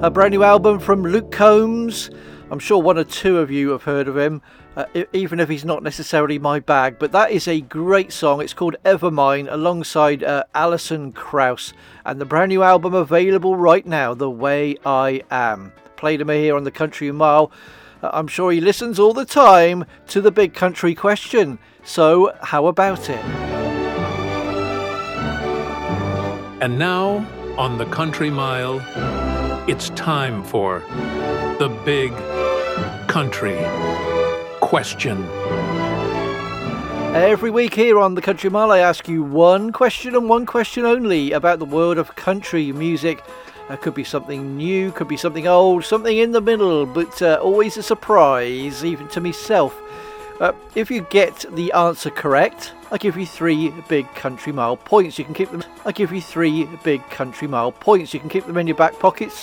A brand new album from Luke Combs. I'm sure one or two of you have heard of him, even if he's not necessarily my bag. But that is a great song. It's called Evermine, alongside Alison Krauss. And the brand new album available right now, The Way I Am. Played him here on the Country Mile. I'm sure he listens all the time to the Big Country Question. So how about it? And now, on the Country Mile, it's time for the Big Country Question. Every week here on the Country Mile, I ask you one question and one question only about the world of country music. Could be something new, could be something old, something in the middle, but always a surprise, even to myself. If you get the answer correct, I give you 3 Big Country Mile points. You can keep them. I give you 3 Big Country Mile points. You can keep them in your back pockets.